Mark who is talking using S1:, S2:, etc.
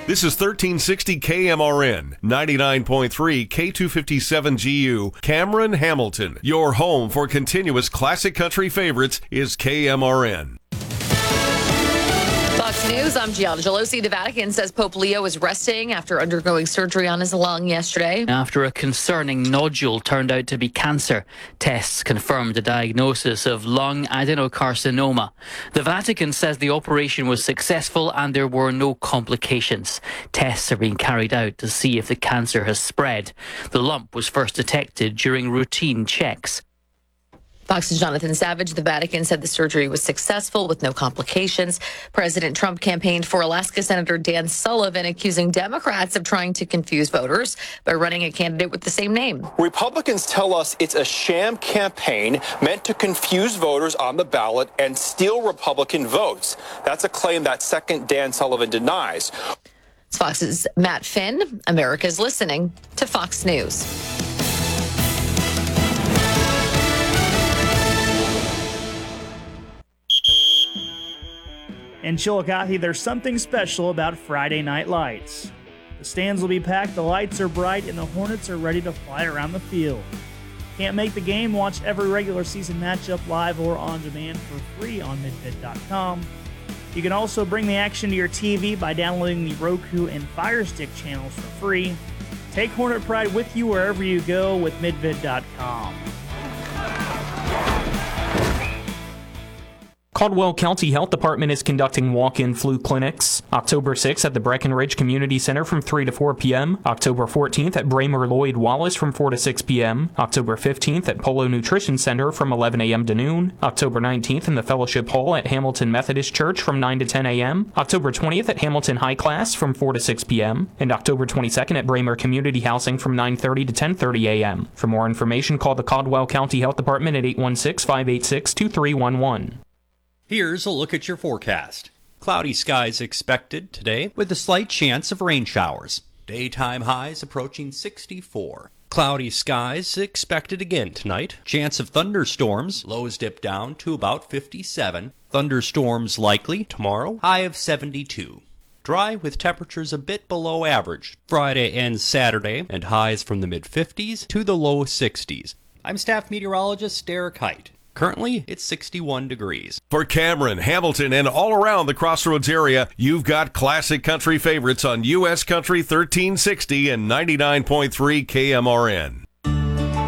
S1: This is 1360 KMRN, 99.3 K257GU, Cameron, Hamilton. Your home for continuous classic country favorites is KMRN.
S2: Fox News, I'm Gianna Gelosi. The Vatican says Pope Leo is resting after undergoing surgery on his lung yesterday.
S3: After a concerning nodule turned out to be cancer, tests confirmed the diagnosis of lung adenocarcinoma. The Vatican says the operation was successful and there were no complications. Tests are being carried out to see if the cancer has spread. The lump was first detected during routine checks.
S2: Fox's Jonathan Savage. The Vatican said the surgery was successful with no complications. President Trump campaigned for Alaska Senator Dan Sullivan, accusing Democrats of trying to confuse voters by running a candidate with the same name.
S4: Republicans tell us it's a sham campaign meant to confuse voters on the ballot and steal Republican votes. That's a claim that second Dan Sullivan denies.
S2: It's Fox's Matt Finn. America's listening to Fox News.
S5: In Chillicothe, there's something special about Friday Night Lights. The stands will be packed, the lights are bright, and the Hornets are ready to fly around the field. Can't make the game? Watch every regular season matchup live or on demand for free on midvid.com. You can also bring the action to your TV by downloading the Roku and Fire Stick channels for free. Take Hornet Pride with you wherever you go with midvid.com.
S6: Caldwell County Health Department is conducting walk-in flu clinics October 6th at the Breckenridge Community Center from 3 to 4 p.m., October 14th at Bramer Lloyd Wallace from 4 to 6 p.m., October 15th at Polo Nutrition Center from 11 a.m. to noon, October 19th in the Fellowship Hall at Hamilton Methodist Church from 9 to 10 a.m., October 20th at Hamilton High Class from 4 to 6 p.m., and October 22nd at Bramer Community Housing from 9:30 to 10:30 a.m. For more information, call the Caldwell County Health Department at 816-586-2311.
S7: Here's a look at your forecast. Cloudy skies expected today with a slight chance of rain showers. Daytime highs approaching 64. Cloudy skies expected again tonight. Chance of thunderstorms. Lows dip down to about 57. Thunderstorms likely tomorrow. High of 72. Dry with temperatures a bit below average. Friday and Saturday and highs from the mid-50s to the low 60s. I'm staff meteorologist Derek Height. Currently, it's 61 degrees.
S1: For Cameron, Hamilton, and all around the Crossroads area, you've got classic country favorites on U.S. Country 1360 and 99.3 KMRN.